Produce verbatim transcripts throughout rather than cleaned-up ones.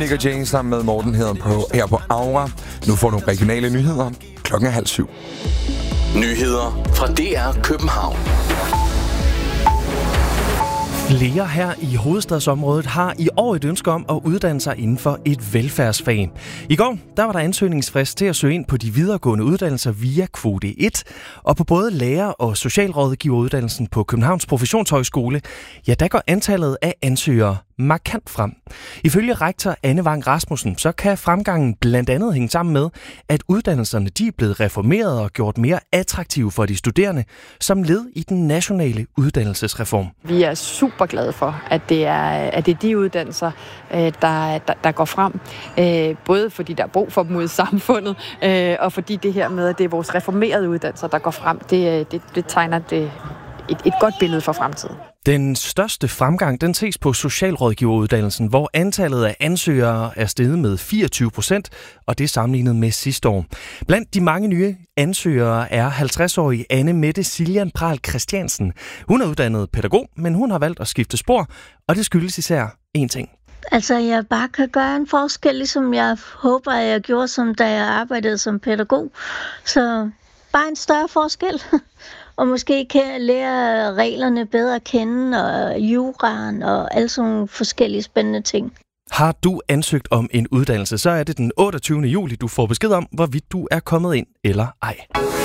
Nick og Jay sammen med Morten Hedden på, her på Aura. Nu får du regionale nyheder. Klokken er halv syv. Nyheder fra D R København. Flere her i hovedstadsområdet har i år et ønske om at uddanne sig inden for et velfærdsfag. I går der var der ansøgningsfrist til at søge ind på de videregående uddannelser via kvote et, og på både lærer- og socialrådgiveruddannelsen på Københavns Professionshøjskole, ja, der går antallet af ansøgere markant frem. Ifølge rektor Anne Vang Rasmussen, så kan fremgangen blandt andet hænge sammen med, at uddannelserne de er blevet reformeret og gjort mere attraktive for de studerende, som led i den nationale uddannelsesreform. Vi er super glade for, at det er, at det er de uddannelser, der, der, der går frem. Både fordi der er brug for dem ude i samfundet, og fordi det her med, at det er vores reformerede uddannelser, der går frem, det, det, det tegner det et, et godt billede for fremtiden. Den største fremgang, den ses på socialrådgiveruddannelsen, hvor antallet af ansøgere er steget med fireogtyve procent, og det er sammenlignet med sidste år. Blandt de mange nye ansøgere er halvtreds-årige Anne Mette Siljan Pral Christiansen. Hun er uddannet pædagog, men hun har valgt at skifte spor, og det skyldes især én ting. Altså, jeg bare kan gøre en forskel, ligesom jeg håber, at jeg gjorde, som da jeg arbejdede som pædagog. Så bare en større forskel. Og måske kan jeg lære reglerne bedre at kende, og juraen og alle sådan nogle forskellige spændende ting. Har du ansøgt om en uddannelse, så er det den otteogtyvende juli, du får besked om, hvorvidt du er kommet ind eller ej.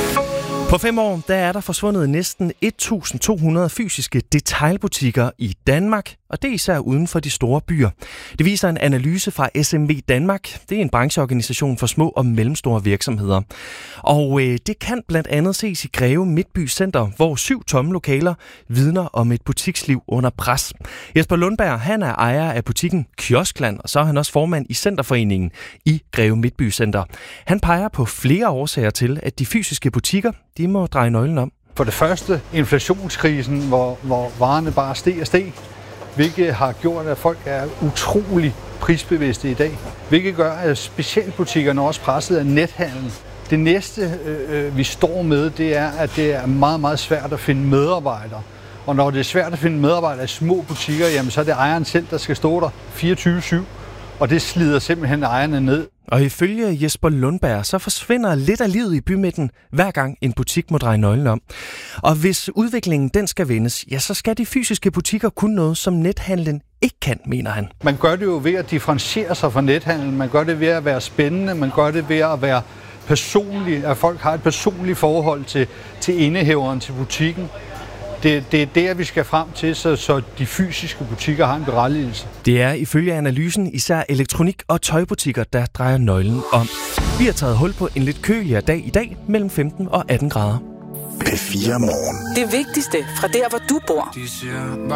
På fem år der er der forsvundet næsten et tusind to hundrede fysiske detailbutikker i Danmark, og det er især uden for de store byer. Det viser en analyse fra S M V Danmark. Det er en brancheorganisation for små og mellemstore virksomheder. Og øh, det kan blandt andet ses i Greve Midtby Center, hvor syv tomme lokaler vidner om et butiksliv under pres. Jesper Lundberg, han er ejer af butikken Kioskland, og så er han også formand i Centerforeningen i Greve Midtby Center. Han peger på flere årsager til, at de fysiske butikker de må dreje nøglen om. For det første inflationskrisen, hvor, hvor varerne bare steg og steg, hvilket har gjort, at folk er utrolig prisbevidste i dag. Hvilket gør, at specialbutikkerne også presset af nethandlen. Det næste, øh, vi står med, det er, at det er meget, meget svært at finde medarbejdere. Og når det er svært at finde medarbejdere i små butikker, jamen, så er det ejeren selv, der skal stå der fireogtyve syv. Og det slider simpelthen ejerne ned. Og ifølge Jesper Lundberg, så forsvinder lidt af livet i bymidten, hver gang en butik må dreje nøglen om. Og hvis udviklingen den skal vendes, ja, så skal de fysiske butikker kunne noget, som nethandlen ikke kan, mener han. Man gør det jo ved at differentiere sig fra nethandlen. Man gør det ved at være spændende. Man gør det ved at være personlig. At folk har et personligt forhold til, til indehaveren, til butikken. Det, det er der, vi skal frem til, så, så de fysiske butikker har en berettigelse. Det er ifølge analysen især elektronik- og tøjbutikker, der drejer nøglen om. Vi har taget hul på en lidt køligere dag i dag mellem femten og atten grader. P fire Morgen. Det vigtigste fra der, hvor du bor.